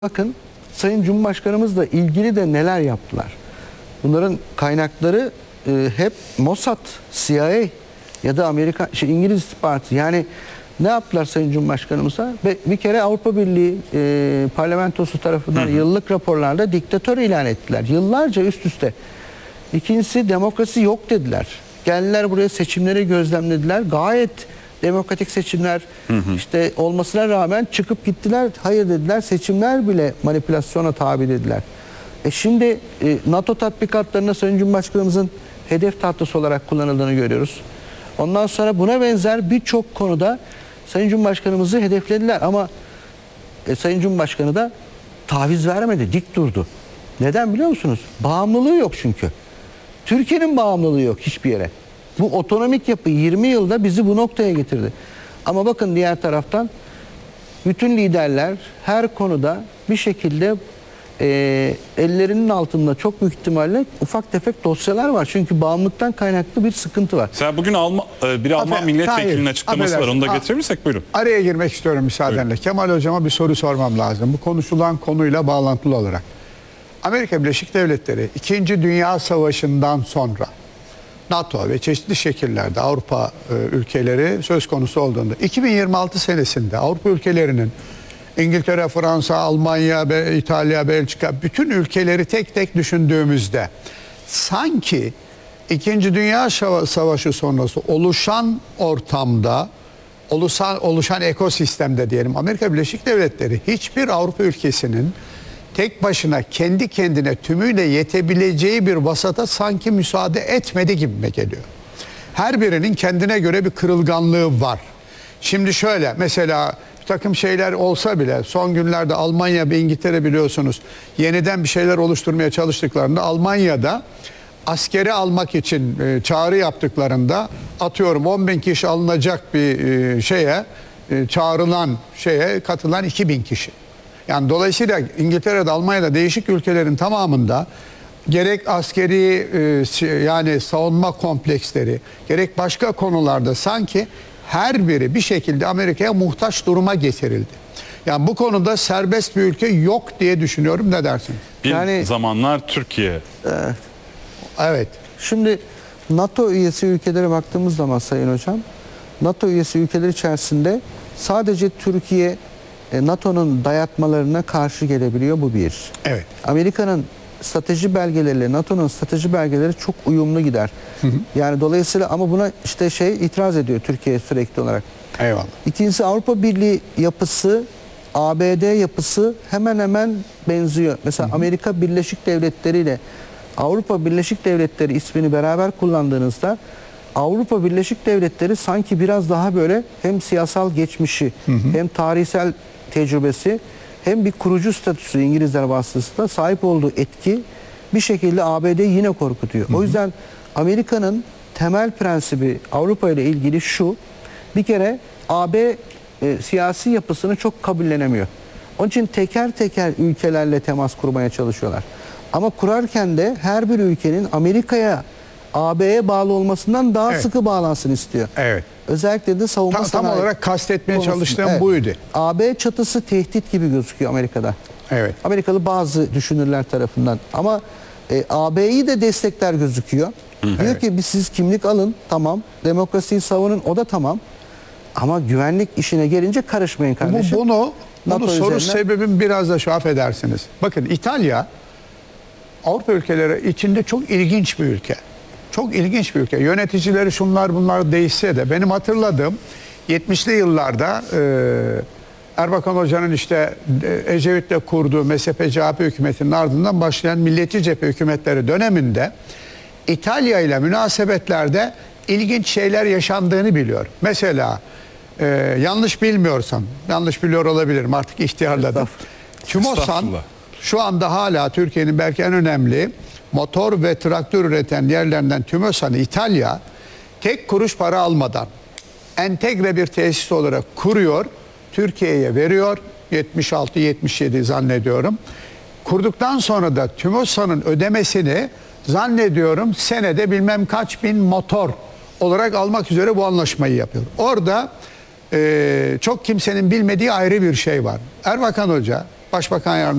Bakın Sayın Cumhurbaşkanımızla ilgili de neler yaptılar. Bunların kaynakları hep Mossad, CIA ya da İngiliz istihbaratı. Yani ne yaptılar Sayın Cumhurbaşkanımıza? Bir kere Avrupa Birliği parlamentosu tarafından yıllık raporlarda diktatör ilan ettiler. Yıllarca üst üste. İkincisi demokrasi yok dediler. Geldiler buraya seçimleri gözlemlediler. Gayet demokratik seçimler işte olmasına rağmen çıkıp gittiler. Hayır dediler. Seçimler bile manipülasyona tabi dediler. Şimdi NATO tatbikatlarında Sayın Cumhurbaşkanımızın hedef tahtası olarak kullanıldığını görüyoruz. Ondan sonra buna benzer birçok konuda Sayın Cumhurbaşkanımızı hedeflediler ama Sayın Cumhurbaşkanı da taviz vermedi, dik durdu. Neden biliyor musunuz? Bağımlılığı yok çünkü. Türkiye'nin bağımlılığı yok hiçbir yere. Bu otonomik yapı 20 yılda bizi bu noktaya getirdi. Ama bakın diğer taraftan bütün liderler her konuda bir şekilde ellerinin altında çok büyük ihtimalle ufak tefek dosyalar var. Çünkü bağımlılıktan kaynaklı bir sıkıntı var. Sen bugün bir Alman milletvekilinin açıklaması var. Onu da getirebilirsek buyurun. Araya girmek istiyorum müsaadenle. Buyurun. Kemal Hocama bir soru sormam lazım. Bu konuşulan konuyla bağlantılı olarak. Amerika Birleşik Devletleri 2. Dünya Savaşı'ndan sonra NATO ve çeşitli şekillerde Avrupa ülkeleri söz konusu olduğunda 2026 senesinde Avrupa ülkelerinin İngiltere, Fransa, Almanya, İtalya, Belçika bütün ülkeleri tek tek düşündüğümüzde sanki 2. Dünya Savaşı sonrası oluşan ortamda, oluşan ekosistemde diyelim Amerika Birleşik Devletleri hiçbir Avrupa ülkesinin tek başına kendi kendine tümüyle yetebileceği bir vasata sanki müsaade etmedi gibime geliyor. Her birinin kendine göre bir kırılganlığı var. Şimdi şöyle mesela bir takım şeyler olsa bile son günlerde Almanya ve İngiltere biliyorsunuz yeniden bir şeyler oluşturmaya çalıştıklarında Almanya'da askeri almak için çağrı yaptıklarında atıyorum 10.000 kişi alınacak bir çağrılan şeye katılan 2.000 kişi. Yani dolayısıyla İngiltere'de, Almanya'da değişik ülkelerin tamamında gerek askeri yani savunma kompleksleri, gerek başka konularda sanki her biri bir şekilde Amerika'ya muhtaç duruma getirildi. Yani bu konuda serbest bir ülke yok diye düşünüyorum. Ne dersiniz? Bir zamanlar Türkiye. Evet. Şimdi NATO üyesi ülkelere baktığımız zaman Sayın Hocam, NATO üyesi ülkeler içerisinde sadece Türkiye NATO'nun dayatmalarına karşı gelebiliyor, bu bir. Evet. Amerika'nın strateji belgeleriyle NATO'nun strateji belgeleri çok uyumlu gider. Yani dolayısıyla ama buna işte itiraz ediyor Türkiye sürekli olarak. Eyvallah. İkincisi Avrupa Birliği yapısı, ABD yapısı hemen hemen benziyor. Mesela Amerika Birleşik Devletleri ile Avrupa Birleşik Devletleri ismini beraber kullandığınızda Avrupa Birleşik Devletleri sanki biraz daha böyle hem siyasal geçmişi hem tarihsel tecrübesi hem bir kurucu statüsü İngilizler vasıtasıyla sahip olduğu etki bir şekilde ABD'yi yine korkutuyor. O yüzden Amerika'nın temel prensibi Avrupa ile ilgili şu: bir kere AB siyasi yapısını çok kabullenemiyor. Onun için teker teker ülkelerle temas kurmaya çalışıyorlar. Ama kurarken de her bir ülkenin Amerika'ya, AB'ye bağlı olmasından daha sıkı bağlansın istiyor. Evet. Özellikle de savunma Tam olarak kastetmeye çalıştığım buydu. AB çatısı tehdit gibi gözüküyor Amerika'da. Evet. Amerikalı bazı düşünürler tarafından. Ama AB'yi de destekler gözüküyor. Diyor ki biz siz kimlik alın, tamam. Demokrasiyi savunun, o da tamam. Ama güvenlik işine gelince karışmayın kardeşim. Bunu soru üzerinden... sebebim biraz da şu, affedersiniz. Bakın İtalya Avrupa ülkeleri içinde çok ilginç bir ülke. Çok ilginç bir ülke. Yöneticileri şunlar bunlar değişse de benim hatırladığım 70'li yıllarda Erbakan Hoca'nın işte Ecevit'le kurduğu MSP-CHP hükümetinin ardından başlayan milliyetçi cephe hükümetleri döneminde İtalya ile münasebetlerde ilginç şeyler yaşandığını biliyorum. Mesela yanlış bilmiyorsam, yanlış biliyor olabilirim, artık ihtiyarladım. TÜMOSAN şu anda hala Türkiye'nin belki en önemli motor ve traktör üreten yerlerinden TÜMOSAN'ı İtalya tek kuruş para almadan entegre bir tesis olarak kuruyor, Türkiye'ye veriyor. 76-77 zannediyorum. Kurduktan sonra da TÜMOSAN'ın ödemesini zannediyorum senede bilmem kaç bin motor olarak almak üzere bu anlaşmayı yapıyor. Orada çok kimsenin bilmediği ayrı bir şey var. Erbakan Hoca Başbakan Yardımcısı